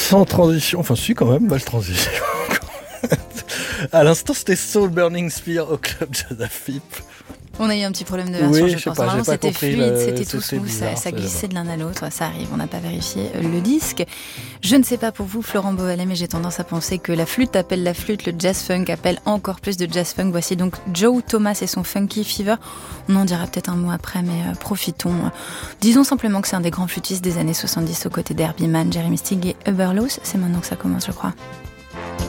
Sans transition, enfin si quand même, belle transition. À l'instant, c'était Soul Burning Spear au club Jazz Fip. On a eu un petit problème de version, Oui, je pense. Vraiment, c'était fluide, c'était tout smooth, bizarre, ça glissait de l'un à l'autre, ça arrive, on n'a pas vérifié le disque. Je ne sais pas pour vous, Florent Beauvalet, mais j'ai tendance à penser que la flûte appelle la flûte, le jazz funk appelle encore plus de jazz funk. Voici donc Joe Thomas et son Funky Fever. On en dira peut-être un mot après, mais profitons. Disons simplement que c'est un des grands flûtistes des années 70 aux côtés d'Herbie Mann, Jeremy Stig et Hubert Laws. C'est maintenant que ça commence, je crois.